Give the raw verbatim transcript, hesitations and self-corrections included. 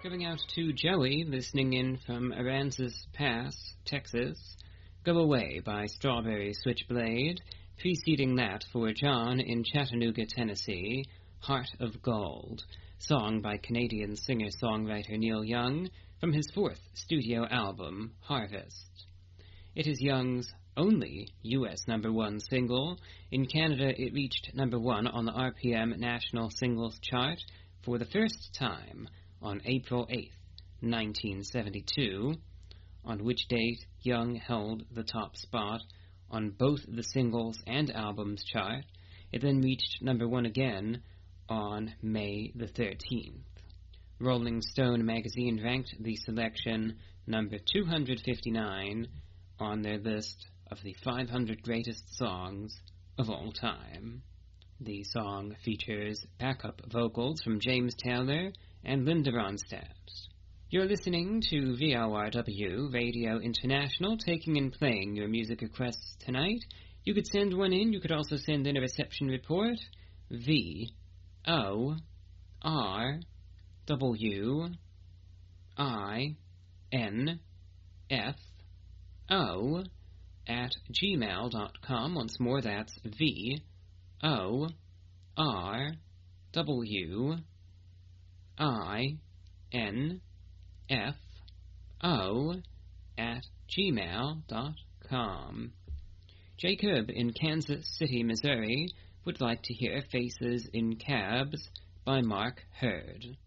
Going out to Joey, listening in from Aransas Pass, Texas. Go Away by Strawberry Switchblade. Preceding that for John in Chattanooga, Tennessee, Heart of Gold, song by Canadian singer-songwriter Neil Young from his fourth studio album, Harvest. It is Young's only U S number one single. In Canada, it reached number one on the R P M National Singles Chart for the first time on April eighth, nineteen seventy-two, on which date Young held the top spot on both the singles and albums chart. It then reached number one again on May the thirteenth. Rolling Stone magazine ranked the selection number two hundred fifty-nine on their list of the five hundred greatest songs of all time. The song features backup vocals from James Taylor and Linda Ronstadt. You're listening to V O R W Radio International, taking and playing your music requests tonight. You could send one in. You could also send in a reception report. V O R W I N F O at gmail dot com. Once more, that's V O R W I N F O at gmail dot com. Jacob in Kansas City, Missouri would like to hear Faces in Cabs by Mark Hurd.